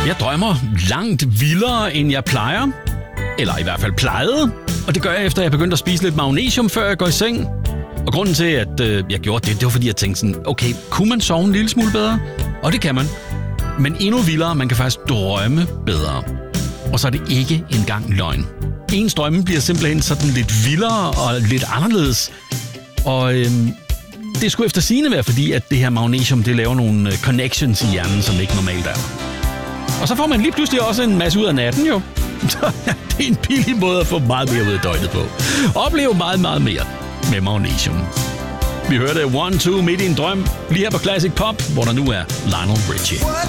Jeg drømmer langt vildere, end jeg plejer. Eller i hvert fald plejede. Og det gør jeg, efter jeg begyndte at spise lidt magnesium, før jeg går i seng. Og grunden til, at jeg gjorde det var fordi, jeg tænkte sådan, okay, kunne man sove en lille smule bedre? Og det kan man. Men endnu vildere, man kan faktisk drømme bedre. Og så er det ikke engang løgn. Ens drømme bliver simpelthen sådan lidt vildere og lidt anderledes. Og det skulle efter sigende være, fordi at det her magnesium, det laver nogle connections i hjernen, som ikke normalt er. Og så får man lige pludselig også en masse ud af natten, jo. Så det er en billig måde at få meget mere ud af døgnet på. Opleve meget, meget mere med magnesium. Vi hørte 1-2 midt i en drøm, lige her på Classic Pop, hvor der nu er Lionel Richie.